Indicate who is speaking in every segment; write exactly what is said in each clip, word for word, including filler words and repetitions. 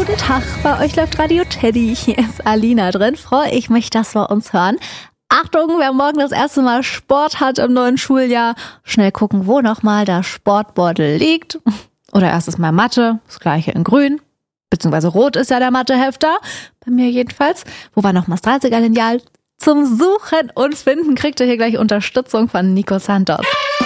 Speaker 1: Guten Tag, bei euch läuft Radio Teddy. Hier ist Alina drin. Freue ich mich, dass wir uns hören. Achtung, wer morgen das erste Mal Sport hat im neuen Schuljahr, schnell gucken, wo nochmal das Sportbeutel liegt. Oder erstes Mal Mathe, das gleiche in grün. Beziehungsweise rot ist ja der Mathehefter, bei mir jedenfalls. Wo war noch mal das dreißiger-Lineal? Zum Suchen und Finden kriegt ihr hier gleich Unterstützung von Nico Santos.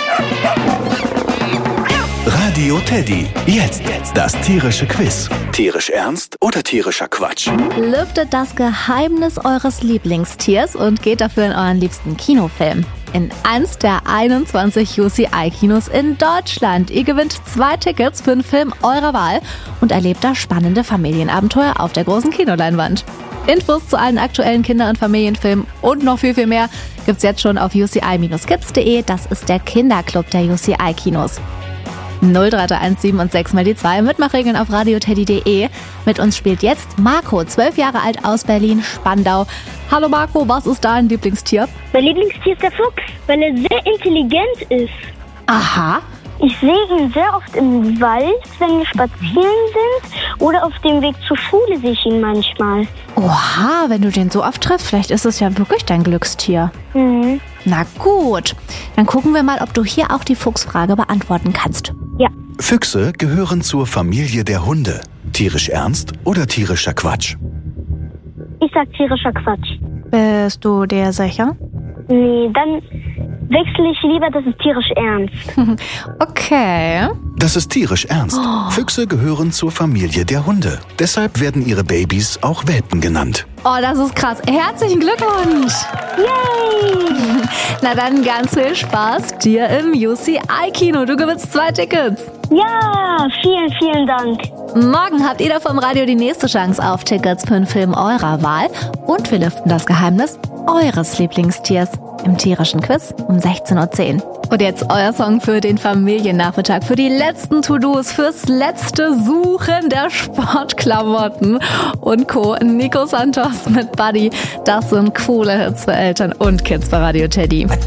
Speaker 2: Radio Teddy, jetzt das tierische Quiz. Tierisch ernst oder tierischer Quatsch?
Speaker 1: Lüftet das Geheimnis eures Lieblingstiers und geht dafür in euren liebsten Kinofilm. In eins der einundzwanzig U C I-Kinos in Deutschland. Ihr gewinnt zwei Tickets für einen Film eurer Wahl und erlebt da spannende Familienabenteuer auf der großen Kinoleinwand. Infos zu allen aktuellen Kinder- und Familienfilmen und noch viel, viel mehr gibt's jetzt schon auf u c i dash kids punkt de. Das ist der Kinderclub der U C I-Kinos. null drei drei eins sieben und sechs mal die zwei. Mitmachregeln auf radioteddy punkt de. Mit uns spielt jetzt Marco, zwölf Jahre alt aus Berlin-Spandau. Hallo Marco, was ist dein Lieblingstier?
Speaker 3: Mein Lieblingstier ist der Fuchs, weil er sehr intelligent ist.
Speaker 1: Aha.
Speaker 3: Ich sehe ihn sehr oft im Wald, wenn wir spazieren sind, oder auf dem Weg zur Schule sehe ich ihn manchmal.
Speaker 1: Oha, wenn du den so oft triffst, vielleicht ist es ja wirklich dein Glückstier.
Speaker 3: Mhm.
Speaker 1: Na gut, dann gucken wir mal, ob du hier auch die Fuchsfrage beantworten kannst.
Speaker 3: Ja.
Speaker 2: Füchse gehören zur Familie der Hunde. Tierisch ernst oder tierischer Quatsch?
Speaker 3: Ich sag tierischer Quatsch.
Speaker 1: Bist du dir sicher?
Speaker 3: Nee, dann wechsle ich lieber, das ist tierisch ernst.
Speaker 1: Okay.
Speaker 2: Das ist tierisch ernst.
Speaker 1: Oh.
Speaker 2: Füchse gehören zur Familie der Hunde. Deshalb werden ihre Babys auch Welpen genannt.
Speaker 1: Oh, das ist krass. Herzlichen Glückwunsch.
Speaker 3: Yay!
Speaker 1: Na dann ganz viel Spaß dir im U C I-Kino. Du gewinnst zwei Tickets.
Speaker 3: Ja, vielen, vielen Dank.
Speaker 1: Morgen habt ihr da vom Radio die nächste Chance auf Tickets für einen Film eurer Wahl. Und wir lüften das Geheimnis eures Lieblingstiers im tierischen Quiz um sechzehn Uhr zehn. Und jetzt euer Song für den Familiennachmittag, für die letzten To-Dos, fürs letzte Suchen der Sportklamotten und Co. Nico Santos mit Buddy. Das sind coole Hits für Eltern und Kids bei Radio Teddy.